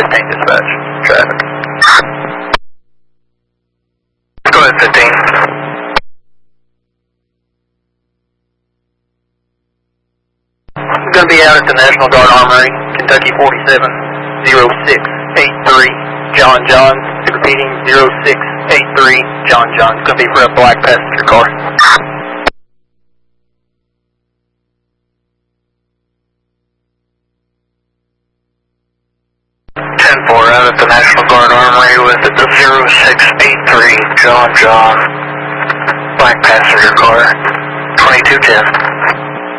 15 dispatch. Traffic. Go ahead, 15. I'm going to be out at the National Guard Armory, Kentucky 47-0683, John John. Repeating, 0683, John John. It's going to be for a black passenger car. 10-4, out at the National Guard Armory with the 0683, John John. Black passenger car, 2210.